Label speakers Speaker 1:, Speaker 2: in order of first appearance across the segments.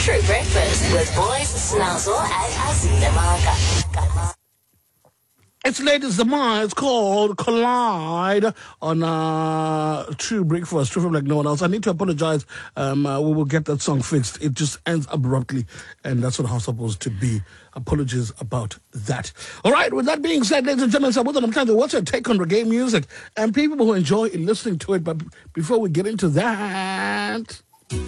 Speaker 1: True Breakfast with Boys Snazzle and Azila Maka.
Speaker 2: It's latest Zamar. It's called Collide on True Breakfast. True from like no one else. I need to apologize. We will get that song fixed. It just ends abruptly, and that's not how it's supposed to be. Apologies about that. All right. With that being said, ladies and gentlemen, I'm trying to what's your take on reggae music and people who enjoy listening to it. But before we get into that.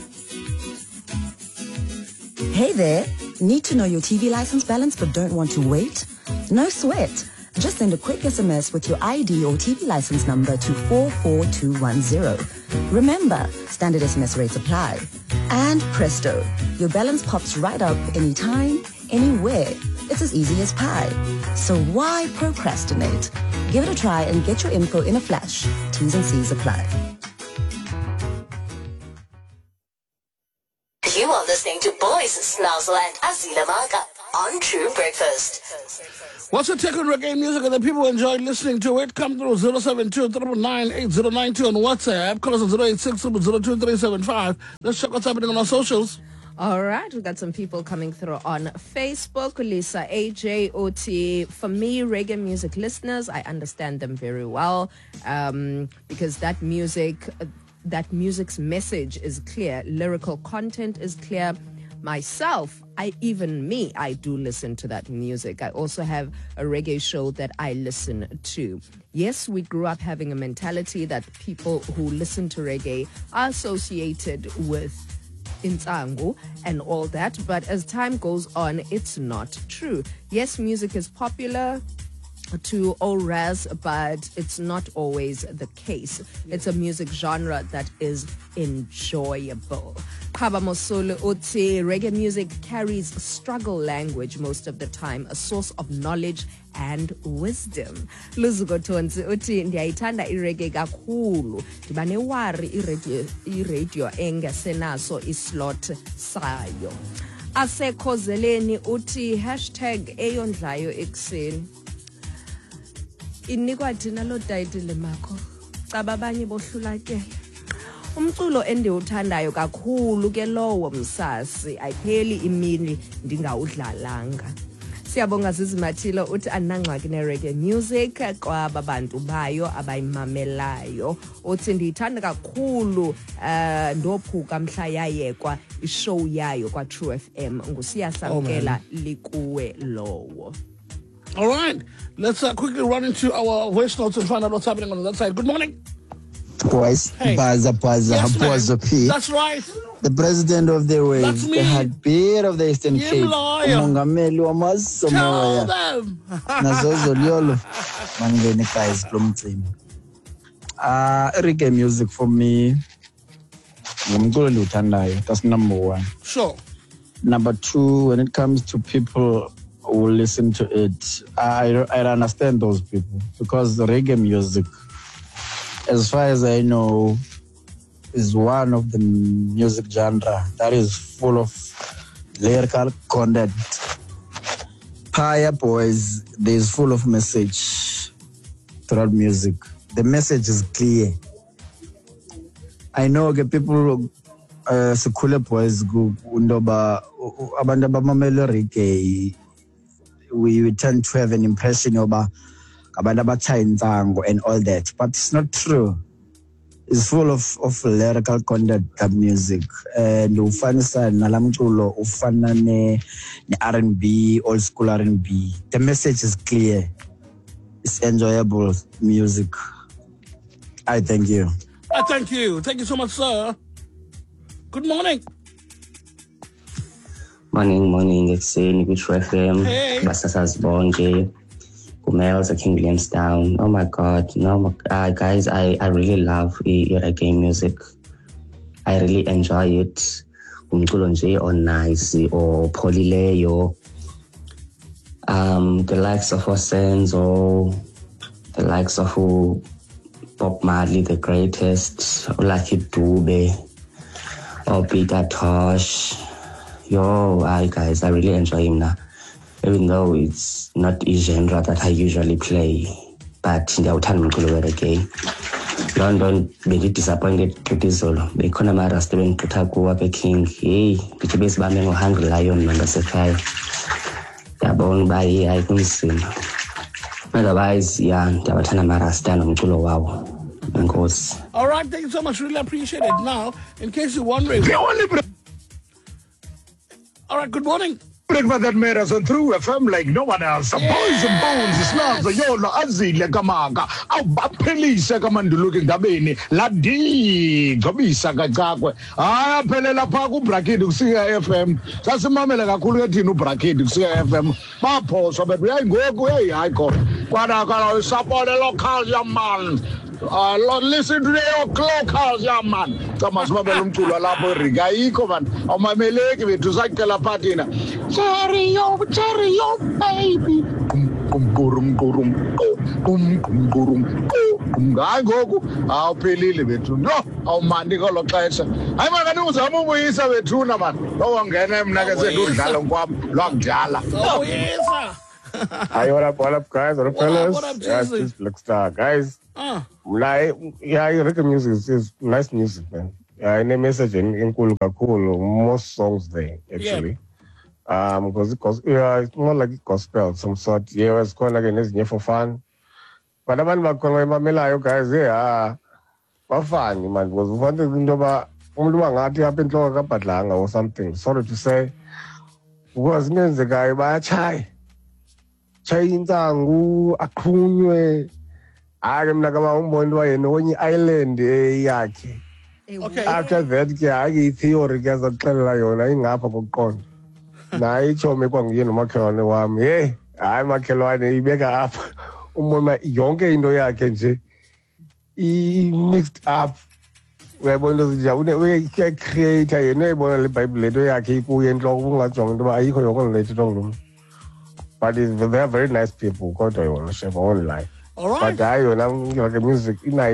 Speaker 3: Hey there. Need to know your TV license balance but don't want to wait? No sweat. Just send a quick SMS with your ID or TV license number to 44210. Remember, standard SMS rates apply. And presto, your balance pops right up anytime, anywhere. It's as easy as pie. So why procrastinate? Give it a try and get your info in a flash. T's and C's apply.
Speaker 1: You are listening to Boys Snazzle and Azila Maka on True Breakfast.
Speaker 2: What's your take on reggae music and the people who enjoy listening to it? Come through 072-999-8092 on WhatsApp. Call us at 086-002-375. Let's check what's happening on our socials.
Speaker 4: All right, we've got some people coming through on Facebook. Lisa AJOT. For me, reggae music listeners, I understand them very well because that music's message is clear. Lyrical content is clear. Myself, I do listen to that music. I also have a reggae show that I listen to. Yes, we grew up having a mentality that people who listen to reggae are associated with Intsangu and all that, but as time goes on, it's not true. Yes, music is popular to all raz, but it's not always the case. It's a music genre that is enjoyable. Kaba Mosolo Uti, reggae music carries struggle language most of the time, a source of knowledge and wisdom. Luzugo Tonzi Uti, ndiyayithanda ireggae kakhulu. Ndibane wari iradio engasenaso islot sayo. Asekho Zeleni uti #eyondlayo ekuseni. Inikwa thina lo title makho. Caba abanye bohlulakele. Umculo endiwuthandayo kakhulu ke lowo Msasi ayipheli imini ndingawudlalanga. Siyabonga Zizimathilo uthi anangxaki ne-reggae music kwaba bantu bayo abayimamelayo. Uthi ndiyithanda kakhulu ndophuka mhla yayekwa ishow yayo kwa True FM. Ngusiya Samkela likuwe lowo.
Speaker 2: All right, let's quickly run into our voice notes and find out what's happening on that side. Good morning.
Speaker 5: Boys,
Speaker 2: hey.
Speaker 5: Baza,
Speaker 2: Yes, that's right.
Speaker 5: The president of the way, the heartbeat of the Eastern Cape.
Speaker 2: Umongameli wamasomoya. Tell them.
Speaker 5: Nazozo liolo. Mangeni guys, Blumtrim. Reggae music for me. That's number one.
Speaker 2: Sure.
Speaker 5: Number two, when it comes to people who listen to it, I understand those people because the reggae music, as far as I know, is one of the music genre that is full of lyrical content. Paya Boys, there's full of message throughout music. The message is clear. I know people Sekule Boys undoba abandaba mamelo reggae. We tend to have an impression about and all that, but it's not true. It's full of lyrical content, that music. And ufana nalamculo, ufana ne R&B, old school R&B. The message is clear. It's enjoyable music. I thank you.
Speaker 2: I thank you. Thank you so much, sir. Good morning.
Speaker 6: Morning, it's True FM.
Speaker 2: Hey.
Speaker 6: Basasas Bonje. Gumels, King Williamstown. Oh my God. No, guys, I really love reggae music. I really enjoy it. Umculo nje or nice or Polileyo. The likes of Osens or the likes of Bob Marley, the greatest, Lucky Dube, or Peter Tosh. Guys, I really enjoy him now. Even though it's not a genre that I usually play, but ndiyawuthanda umculo reggae. London bendidisappointed ukuthi izolo bekhona amarasta bengigqitha kuwo apha eking heyi ndithi besibambe ngo-Hungry Lion nangasekhaya ndiyabona uba hayi kunzima otherwise ndiyabathanda amarasta nomculo wawo. Enkosi.
Speaker 2: All right, thank you so much. Really appreciate it. Now, in case you're wondering, all right, good morning.
Speaker 7: Breakfast that made us on True FM like no one else. Boys and bones, snaza yolo azile kamaka. Awubaphelise kamanduluke ngabeni. Ladi gobisa kacakwe. Phelela pha ku bracket kusika FM. Sasimamela kakhulu ethini ubracket kusika FM. Baphoso bethu hayi ngoku hayi khona. Kwana support local young man. Listen to the locals, yeah, man. Thomas Mabel umculo lapho Riga ayikho man. Awumameleki bethu sacela phathina. Cherry yo baby. Kum. Hayi ngoku awuphelile bethu. No, awumandi kolo xesha. Hayi makani uzama ubuyisa bethuna man. Owangena mina ke sedudlala kwami lwakudlala.
Speaker 2: Awuyisa.
Speaker 8: Hi, what up, guys? What up, fellas?
Speaker 2: What up,
Speaker 8: yeah,
Speaker 2: Jesse?
Speaker 8: it's Blackstar, guys. Reggae music is nice music, man. In a message in Kulu, most songs there, actually. Because it's more like gospel, some sort. Yeah, it's kind of like it's for fun. But I'm not going to you guys, for fun, man. Was one thing about or something. Sorry to say. Was means the guy by a chai. Chainzangu akhunywe ake mina kama umboni wayenonye island yakhe.
Speaker 2: Okay.
Speaker 8: After that ke ake theory ke azaxelela yona ingapha kokuqonda. Nayi ichome kwangiye nomakhelwane wami. Hey, hayi makhelwane ibeka apha. Umbona yonke into yakhe nje I mixed up. Uyabona nje une creator yena ibona le Bible leto yakhe ikuye enhloko ungajonga into ayikho yonke leto ngalo. But they are very nice people. God, I want to share my own life.
Speaker 2: All right.
Speaker 8: But I like the music. I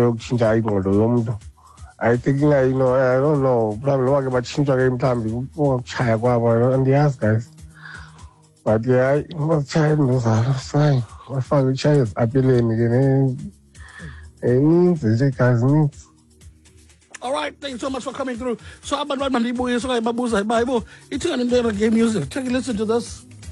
Speaker 8: think I don't know. Probably about change game time. Try and the ask guys. But yeah, what time is fine. What fun child appealing again.
Speaker 2: All right, thanks so much for coming through. So, about what Mandibu is, Bible, it's an Reggae music. Take a listen to this.